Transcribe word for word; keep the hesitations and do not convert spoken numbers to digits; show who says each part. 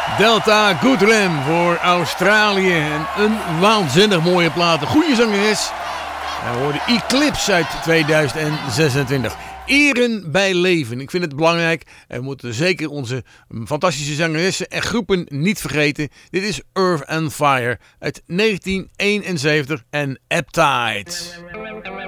Speaker 1: Delta Goodrem voor Australië. En een waanzinnig mooie plaat. Een goede zangeres. En we hoorden Eclipse uit tweeduizend zesentwintig. Eren bij leven. Ik vind het belangrijk. En we moeten zeker onze fantastische zangeressen en groepen niet vergeten. Dit is Earth and Fire uit negentien eenenzeventig en Appetite.